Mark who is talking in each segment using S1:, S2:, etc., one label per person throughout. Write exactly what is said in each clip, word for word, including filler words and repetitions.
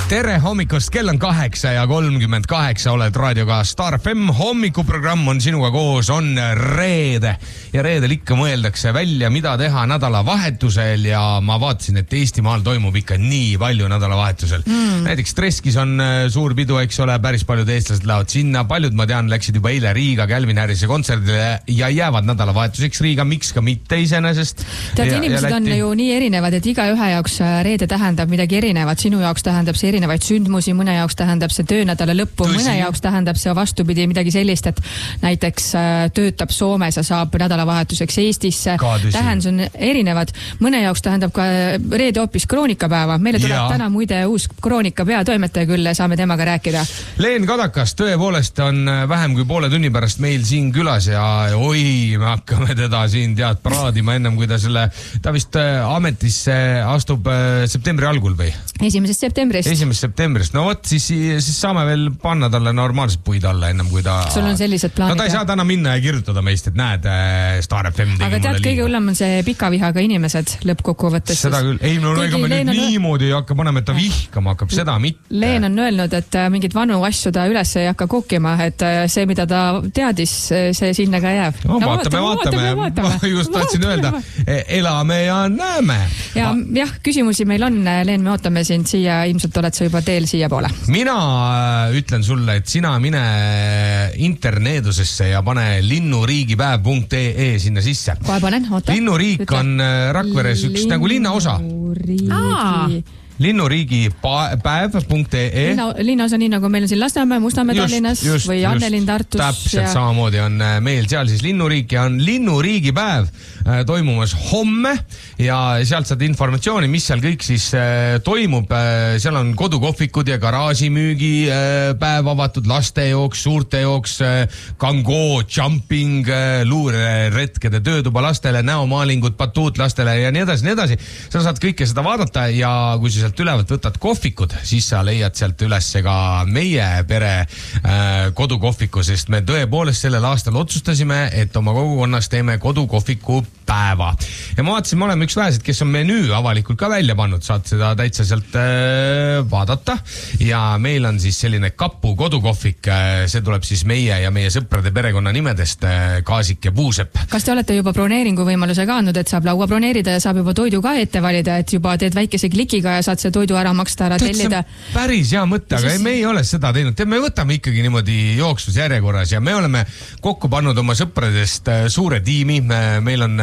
S1: tere hommikust, kell on kaheksa ja kolmkümmend kaheksa, oled raadioga Star F M. Hommikuprogramm on sinuga koos, on reede ja reedel ikka mõeldakse välja, mida teha nädalavahetusel ja ma vaatasin, et Eestimaal toimub ikka nii palju nädalavahetusel. Mm. Näiteks Treskis on suur pidu, eks ole, päris paljud eestlased lähevad sinna, paljud ma tean läksid juba eile Riiga Calvin Harrise kontserdile ja jäävad nädalavahetuseks Riiga, miks ka mitte iseenesest.
S2: Tead, ja, inimesed ja on ju nii erinevad, et iga ühe jaoks reede tähendab midagi erinevat, sinu jaoks tähendab see erinevaid sündmusi, mõne jaoks tähendab see töönädala lõppu, mõne jaoks tähendab see vastupidi midagi sellist, et näiteks töötab Soomes ja saab nädalavahetuseks Eestisse. Tähendus on erinevad. Mõne jaoks tähendab ka reede hoopis kroonikapäeva. Meile tuleb ja. täna muide uus kroonika peatoimetaja küll, saame temaga rääkida.
S1: Leen Kadakas tõepoolest on vähem kui poole tunni pärast meil siin külas ja oi, me hakkame teda siin tead paraadima ennem, kui ta selle, ta vist ametisse astub septembri algul või?
S2: Esimesest septembrist.
S1: Esimesest septembrist. No vot, siis, siis saame veel panna talle normaalselt puid alla ennem, kui ta...
S2: Sul on sellised plaanid.
S1: No ta ei saa täna minna ja kirjutada meist, et näed, Star F M tegi
S2: aga tead, kõige hullem on see pika vihaga inimesed lõppkokkuvõttes.
S1: Seda küll. Ei, no ega me nüüd on... niimoodi hakka panema, et ta vihkama hakkab, seda mitte.
S2: Leen on öelnud, et mingid vanu asju ta üles ei hakka kookima, et see, mida ta teadis, see sinna ka jääb.
S1: No, no vaatame, vaatame, vaatame. vaatame. Ma just tahtsin öelda, elame ja näeme.
S2: Ja, jah, küsimusi meil on, Leen, me ootame sind siia, ilmselt oled sa juba teel siia poole.
S1: Mina ütlen sulle, et sina mine interneedusesse ja pane linnuriigipäev punkt ee sinna sisse.
S2: Kohe panen, oota.
S1: Linnuriik Ütle. on Rakveres üks nagu linnaosa.
S2: Linnuriigi.
S1: Linnuriigipäev punkt ee
S2: Linna, linnaosa nii nagu meil on siin Lasnamäe, Mustamäe Tallinnas just, või Annelin Tartus.
S1: Täpselt
S2: ja...
S1: samamoodi on meil seal siis linnuriik ja on linnuriigipäev toimumas homme ja sealt saad informatsiooni, mis seal kõik siis toimub. Seal on kodukohvikud ja garaažimüügi päev avatud, laste jooks, suurte jooks, kango, jumping, luureretkede töötuba lastele, näomaalingud, batuut lastele ja nii edasi, nii edasi. Sa saad kõike seda vaadata ja kui sa sealt ülevalt võtad kohvikud, siis sa leiad sealt üles ka meie pere äh, kodukohviku, sest me tõepoolest sellel aastal otsustasime, et oma kogukonnas teeme kodukohviku päeva. Ja ma vaatasin, me oleme üks vähesid, kes on menüü avalikult ka välja pannud, saad seda täitsa sealt äh, vaadata ja meil on siis selline kapu kodukohvik, see tuleb siis meie ja meie sõprade perekonna nimedest, äh, Kaasik ja Puusepp.
S2: Kas te olete juba broneeringu võimaluse ka andnud, et saab laua broneerida ja saab juba toidu ka ette valida, et juba teed väikese klikiga ja saad see toidu ära maksta, ära tellida?
S1: Päris hea mõte, aga siis... me ei ole seda teinud. Me võtame ikkagi niimoodi jooksvus järjekorras ja me oleme kokku pannud oma sõpradest suure tiimi. Meil on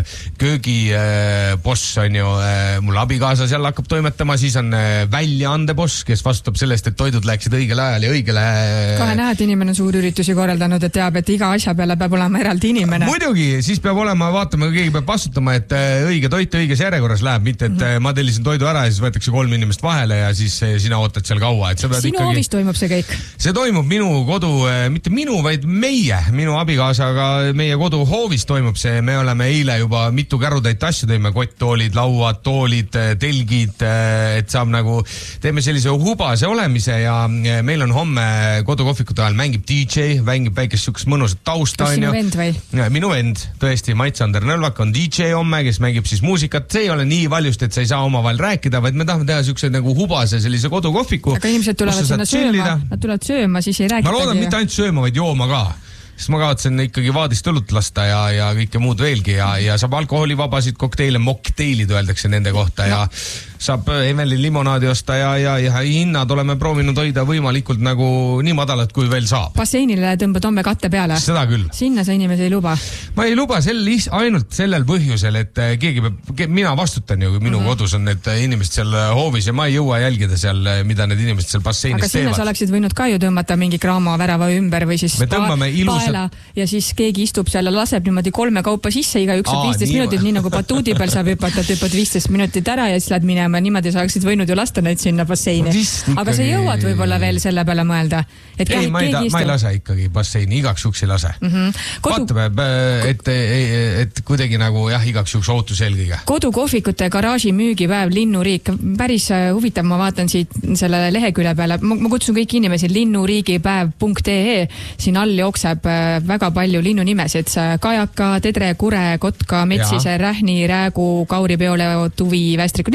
S1: köögiboss, on ju, mul abikaasa seal hakkab toimetama, siis on väljaandeboss, kes vastutab sellest, et toidud läheksid õigel ajal ja õigele...
S2: Kahe näed, inimene on suur üritusi korraldanud, et teab, et iga asja peale peab olema eraldi inimene.
S1: Muidugi, siis peab olema, vaatame, keegi peab vastutama, et õige toit õiges järjekorras läheb, mitte et mm-hmm. ma tellisin toidu ära ja siis võetakse kolm inimest vahele ja siis sina ootad seal kaua. Et
S2: sinu ikkagi... hoovis toimub see kõik?
S1: See toimub minu kodu, mitte minu, vaid meie, minu abikaasaga meie kodu hoovis toimub see. Me oleme eile juba mitu kärutäit asju tõime, kotttoolid, lauad, toolid, telgid, et saab nagu, teeme sellise hubase olemise ja meil on homme kodukohvikute ajal mängib D J, mängib väikest sükest mõnusat tausta.
S2: Kas sinu vend või?
S1: Minu vend, tõesti, Mait-Sander Nõlvak on D J homme, kes mängib siis muusikat. See ei ole nii valjust, et sa ei saa omavahel rääkida, vaid me tahame teha sükse nagu hubase sellise kodukohviku.
S2: Aga inimesed tulevad sinna sööma, nad tulevad sööma, siis ei räägita.
S1: Ma loodan mitte ainult sööma, vaid jooma ka. Sest ma kavatsen ikkagi vaadist õlut lasta ja, ja kõike muud veelgi ja, ja saab alkoholivabasid kokteile, mokteilid öeldakse nende kohta no. ja saab Emelin limonaadi osta ja, ja, ja hinnad oleme proovinud hoida võimalikult nagu nii madalat, kui veel saab.
S2: Basseinile tõmbad homme katte peale?
S1: Seda küll.
S2: Sinna sa inimesi ei luba?
S1: Ma ei luba sel, ainult sellel põhjusel, et keegi peab, mina vastutan ju, minu mm-hmm. kodus on need inimesed seal hoovis ja ma ei jõua jälgida seal, mida need inimesed seal basseinis teevad.
S2: Aga sinna sa oleksid võinud ka ju tõmmata mingi kraama värava ümber või siis
S1: me tõmbame
S2: paela ja siis keegi istub seal ja laseb niimoodi kolme kaupa sisse, iga üks saab viisteist minutit, nii nagu batuudi peal saab hüpata, hüppad viisteist minutit ära ja siis lähed minema. Niimoodi sa oleksid võinud ju lasta neid sinna basseini. Aga sa jõuad võib-olla veel selle peale mõelda. Et
S1: ei, ma ei, ta, ma ei lase ikkagi basseini, igaks juks ei lase. Mm-hmm. Kodu... Vaatame, et, et, et kuidagi nagu jah, igaks juks ootus eelkõige.
S2: Kodukohvikute garaaži müügipäev Linnuriik. Päris huvitav, ma vaatan siit selle lehekülje peale. Ma, ma kutsun kõik inimesi linnuriigipäev punkt ee. Siin all jookseb väga palju linnunimesid. Kajaka, Tedre, Kure, Kotka, Metsise, ja. Rähni, Räägu, Kauri, Peole, Tuvi, Västrikud. Need on siis täna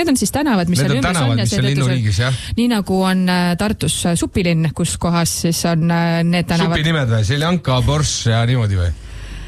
S2: tänavad, mis
S1: Need
S2: seal ümber on ja
S1: seetõttu
S2: nii nagu on Tartus Supilinn, kus kohas siis on need tänavad.
S1: Supi nimed või? Seljanka, Porsche ja niimoodi või?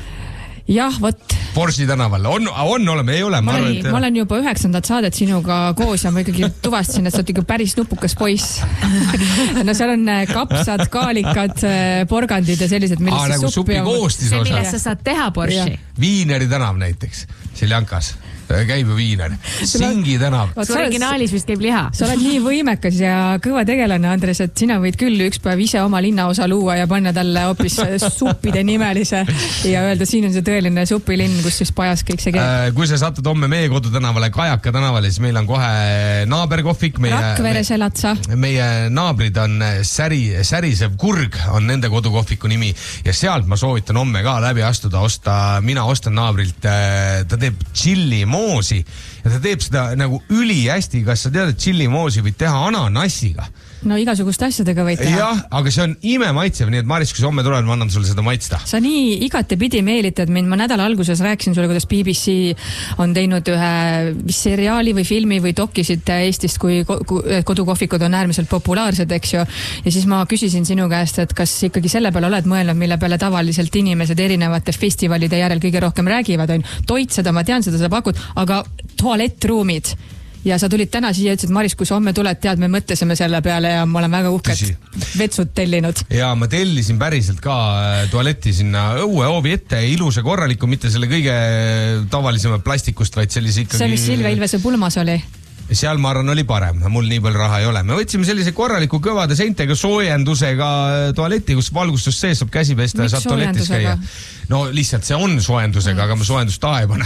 S2: Jah, võt.
S1: Borsi tänaval. On, on oleme, ei ole.
S2: Ma, ma, olen, et... ma olen juba üheksandat saadet sinuga koos ja ma ikkagi tuvastasin, et sa oled ikka päris nupukas poiss. No seal on kapsad, kaalikad, porgandid ja sellised, millest
S1: Aa, nagu supi koostis osa.
S3: Millest sa saad teha Borsi?
S1: Viineri tänav näiteks, Seljankas. Käib ju viiner. Singi tänav.
S3: Su originaalis vist käib liha.
S2: Sa oled nii võimekas ja kõva tegelane, Andres, et sina võid küll üks päev ise oma linnaosa luua ja panna talle hoopis suppide nimelise ja öelda, siin on see tõeline supilinn, kus siis pajas kõik see käib.
S1: Kui sa satud homme meie kodu tänavale, Kajaka tänavale, siis meil on kohe naaberkohvik. Meie,
S2: Rakveres elad sa.
S1: Meie naabrid on Säri, Särisev Kurg on nende kodukohviku nimi ja sealt ma soovitan homme ka läbi astuda, osta, mina ostan naabrilt, ta teeb chilli moosi ja ta teeb seda nagu üli hästi. Kas sa tead, et chili moosi võid teha ananassiga?
S2: No igasuguste asjadega võid teha.
S1: Jah, aga see on ime maitsev, nii et Maris, kui sa homme tuleb, ma annan sulle seda maitsta.
S2: Sa nii igatepidi meelitad mind. Ma nädala alguses rääkisin sulle, kuidas B B C on teinud ühe seriaali või filmi või dokisid Eestist, kui kodukohvikud on äärmiselt populaarsed, eks ju. Ja siis ma küsisin sinu käest, et kas ikkagi selle peale oled mõelnud, mille peale tavaliselt inimesed erinevate festivalide järel kõige rohkem räägivad. On toit, seda ma tean, seda sa pakud, aga tualettruumid. Ja sa tulid täna siia ja ütlesid, Maris, kui sa homme tuled, tead, me mõtlesime selle peale ja ma olen väga uhked vetsud tellinud.
S1: Ja ma tellisin päriselt ka tualetti sinna õue hoovi ette, ilusa korraliku, mitte selle kõige tavalisema plastikust, vaid sellise ikkagi...
S2: See, mis Silvia Ilvese pulmas oli?
S1: Seal ma arvan oli parem, mul nii palju raha ei ole. Me võtsime sellise korraliku kõvade seintega soojendusega tualetti, kus valgustus sees saab käsi pesta ja saab tualetis käia. No lihtsalt see on soojendusega, aga ma soojendust taha ei pane.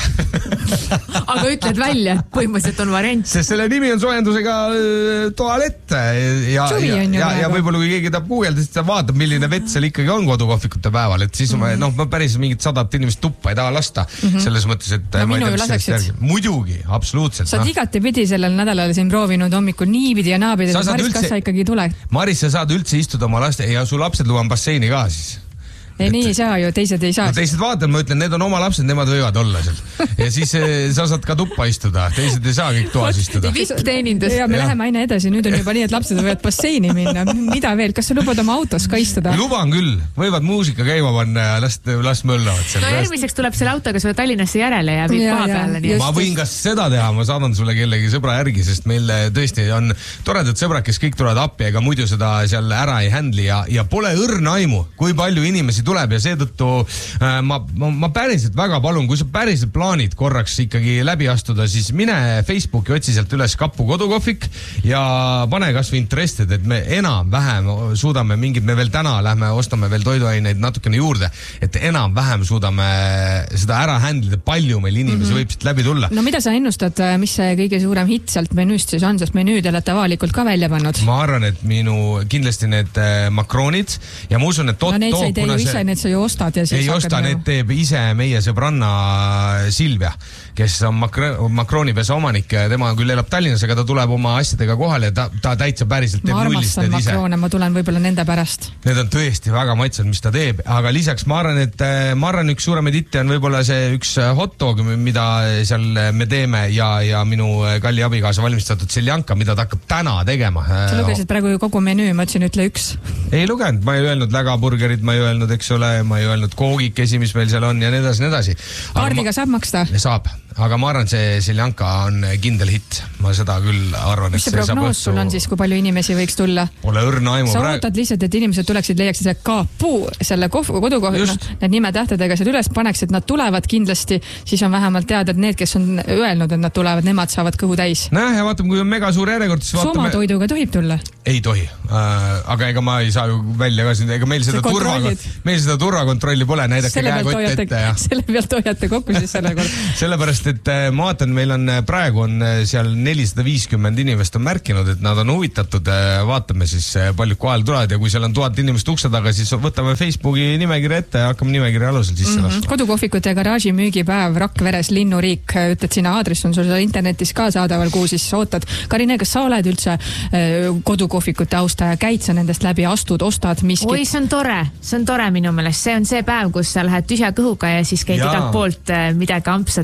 S3: Aga ütled välja, et põhimõtteliselt on variant.
S1: Sest selle nimi on soojendusega tualett ja, ja, ja, ja võib-olla kui keegi tahab guugelda, siis ta vaatab, milline vett seal ikkagi on kodukohvikute päeval, et siis mm -hmm. ma, no, ma päris mingit sadat inimest tuppa ei taha lasta mm -hmm. selles mõttes, et
S2: no, minu ju laseksid.
S1: Muidugi, absoluutselt.
S2: Sa oled no. igatepidi sellel nädalal siin proovinud hommikul niipidi ja naabidi, et Maris, üldse... kas sa ikkagi tule?
S1: Maris, sa saad üldse istuda oma laste ja su lapsed luban basseini ka siis.
S2: Ei, et... nii ei saa ju, teised ei saa.
S1: No, teised vaatan, ma ütlen, need on oma lapsed, nemad võivad olla seal. Ja siis sa saad ka tuppa istuda, teised ei saa kõik toas istuda.
S3: Vipp-teenindus.
S2: Ja me ja. läheme aina edasi, nüüd on juba nii, et lapsed võivad basseini minna. Mida veel? Kas sa lubad oma autos ka istuda?
S1: Luban küll, võivad muusika käima panna ja last, last möllavad seal.
S3: No järgmiseks tuleb selle autoga sulle Tallinnasse järele ja viib koha peale. Nii.
S1: Ma võin kas seda teha, ma saadan sulle kellegi sõbra järgi, sest meil tõesti on toredad sõbrad, kes kõik tulevad appi, ega muidu seda seal ära ei händli ja, ja pole õrna aimu, kui palju inimesi tuleb ja seetõttu Ma, ma, ma päriselt väga palun, kui sa päriselt plaanid korraks ikkagi läbi astuda, siis mine Facebooki, otsi sealt üles Kapu kodukohvik ja pane kas või interested, et me enam-vähem suudame mingid, me veel täna lähme, ostame veel toiduaineid natukene juurde, et enam-vähem suudame seda ära händlida, palju meil inimesi mm -hmm. võib siit läbi tulla.
S2: No mida sa ennustad, mis see kõige suurem hitt sealt menüüst siis on, sest menüüd olete avalikult ka välja pannud?
S1: Ma arvan, et minu kindlasti need makroonid ja ma usun, et tot,
S2: no need sa ei tee ju ise, need sa ju ostad ja siis
S1: ei osta, need teeb ise meie sõbranna Silvia, kes on makro, makroonipesa omanik, tema küll elab Tallinnas, aga ta tuleb oma asjadega kohale ja ta, ta täitsa päriselt teeb nullist need ise. Ma armastan makroone, ma tulen võib-olla nende pärast. Need on tõesti väga maitsed, mis ta teeb, aga lisaks ma arvan, et ma arvan, üks suuremaid hitte on võib-olla see üks hot dog, mida seal me teeme ja, ja minu kalli abikaasa valmistatud Seljanka, mida ta hakkab täna tegema.
S2: Sa lugesid praegu ju kogu menüü, ma ütlesin, ütle üks.
S1: Ei lugenud, ma ei öelnud lägaburgerit, ma ei öelnud, eks ole, ma ei öelnud koogikesi, mis meil seal on ja nii edasi, nii edasi.
S2: Kaardiga ma... saab maksta?
S1: Saab, aga ma arvan, see Seljanka on kindel hitt. Ma seda küll arvan,
S2: mis see prognoos sul on siis, kui palju inimesi võiks tulla?
S1: Pole õrna aimu.
S2: Sa praegu... ootad lihtsalt, et inimesed tuleksid, leiaksid selle Kapu, selle kodukohvi, no, need nimetähtedega seal üles paneksid, nad tulevad kindlasti, siis on vähemalt teada, et need, kes on öelnud, et nad tulevad, nemad saavad kõhu täis.
S1: Näe, ja vaatame, kui on mega suur järjekord, siis vaatame...
S2: Soma toiduga tohib tulla?
S1: Ei tohi, äh, aga ega ma ei saa ju välja ka siin, ega meil seda turva, meil seda turvakontrolli pole, näidake käekott ette ja...
S2: Selle pealt hoiate kokku siis selle kord.
S1: Sellepärast, et ma vaatan, meil on praegu on seal nelisada viiskümmend inimest on märkinud, et nad on huvitatud, vaatame siis paljud kohal tulevad ja kui seal on tuhat inimest ukse taga, siis võtame Facebooki nimekirja ette ja hakkame nimekirja alusel sisse
S2: mm -hmm. kodukohvikute ja garaaži müügipäev Rakveres, Linnuriik, ütled sina aadress on sul seal internetis ka saadaval, kuhu siis ootad. Karine, kas sa oled üldse kodukohvikute austaja, käid sa nendest läbi, astud, ostad miskit?
S3: Oi, see on tore, see on tore minu meelest, see on see päev, kus sa lähed tühja kõhuga ja siis käid igalt poolt midagi ampsad, midagi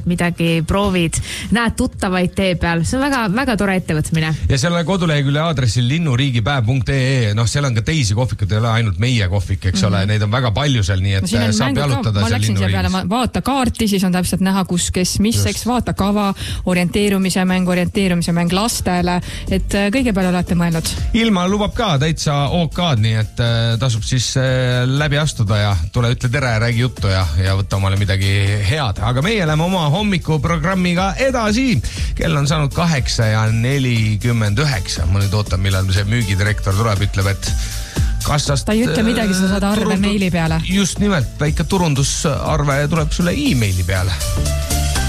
S3: proovid, näed tuttavaid tee peal, see on väga, väga tore ettevõtmine.
S1: Ja selle kodulehekülje aadressil linnuriigipäev punkt ee, noh, seal on ka teisi kohvikud, ei ole ainult meie kohvik, eks ole, mm -hmm. neid on väga palju seal, nii et no, saab jalutada
S2: ma
S1: seal linnuriigis.
S2: Vaata kaarti, siis on täpselt näha, kus, kes, mis, eks vaata kava, orienteerumise mäng, orienteerumise mäng lastele, et kõige peale olete mõelnud.
S1: Ilma lubab ka täitsa OK-d, nii et tasub siis läbi astuda ja tule ütle tere, räägi juttu ja, ja võtta omale midagi head. Aga meie läheme oma hommikuprogrammiga edasi. Kell on saanud kaheksa ja nelikümmend üheksa. Ma nüüd ootan, millal see müügidirektor tuleb, ütleb, et kassast...
S2: Ta ei ütle midagi, sa saad arve turundu... meili peale.
S1: Just nimelt, väike turundusarve tuleb sulle e-maili peale.